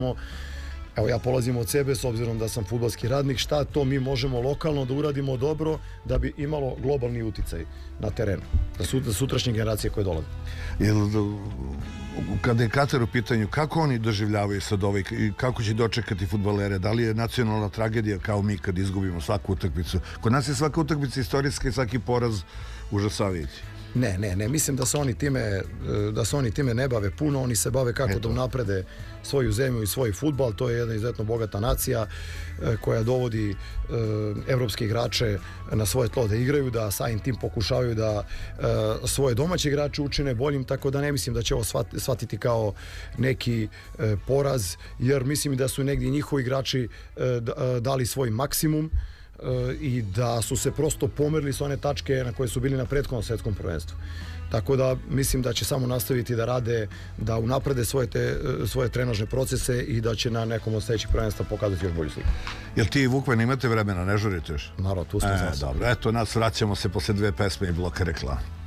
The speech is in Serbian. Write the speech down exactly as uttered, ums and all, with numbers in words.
Evo, ja polazim od sebe, s obzirom da sam fudbalski radnik, šta to mi možemo lokalno da uradimo dobro da bi imalo globalni uticaj na terenu, za sutrašnje generacije koje dolaze. Kada je Katar u pitanju, kako oni doživljavaju sad ovaj, kako će dočekati fudbalere? Da li je nacionalna tragedija kao mi kad izgubimo svaku utakmicu? Kod nas je svaka utakmica istorijska i svaki poraz užasavajući. Ne, ne, ne, mislim da se oni time, da se oni time ne bave puno, oni se bave kako da unaprede svoju zemlju i svoj fudbal. To je jedna izuzetno bogata nacija koja dovodi evropske igrače na svoje tlo da igraju, da samim tim pokušavaju da svoje domaće igrače učine boljim, tako da ne mislim da će ovo shvatiti kao neki poraz, jer mislim da su negdje njihovi igrači dali svoj maksimum i da su se prosto pomerili s one tačke na koje su bili na prethodnom svetskom prvenstvu. Tako da mislim da će samo nastaviti da rade, da unaprede svoje, te, svoje trenažne procese i da će na nekom od sljedećih prvenstva pokazati još bolju sliku. Jel ti, Vukvan, imate vremena, ne žurite još? Naravno, tu smo e, za nas. Dobro, eto, nas vraćamo se posle dve pesme i bloka reklama.